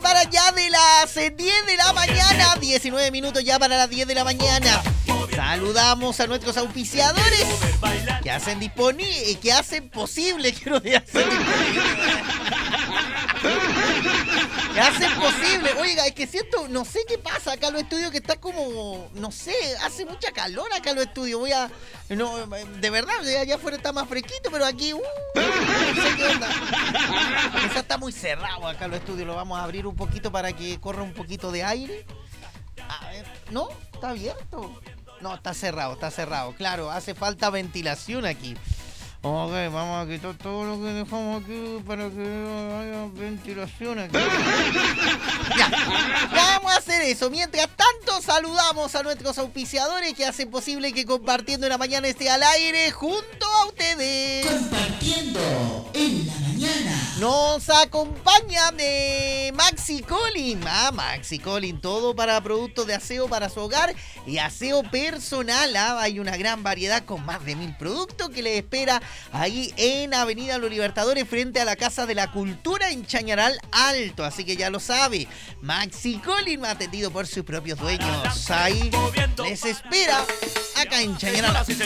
para allá de las 10 de la mañana. 19 minutos ya para las 10 de la mañana. Saludamos a nuestros auspiciadores que hacen disponible, que hacen posible, quiero decir, que hacen posible. Oiga, es que siento, no sé qué pasa acá en los estudios, que está como, no sé, hace mucha calor acá en los estudios. De verdad, allá afuera está más fresquito, pero aquí, no sé qué onda. Quizás está muy cerrado acá en los estudios. Lo vamos a abrir un poquito para que corra un poquito de aire. A ver, ¿no? ¿Está abierto? No, está cerrado, claro, hace falta ventilación aquí. Ok, vamos a quitar todo lo que dejamos aquí para que haya ventilación aquí. Ya, vamos a hacer eso. Mientras tanto, saludamos a nuestros auspiciadores que hacen posible que Compartiendo en la Mañana esté al aire junto a ustedes. Compartiendo en la mañana. Nos acompaña de Maxi Colin. Maxi Colin, todo para productos de aseo para su hogar y aseo personal. Hay una gran variedad con más de 1000 productos que les espera ahí en Avenida Los Libertadores, frente a la Casa de la Cultura en Chañaral Alto. Así que ya lo sabe, Maxi Colin, atendido por sus propios dueños. Ahí les espera acá en Chañaral Alto.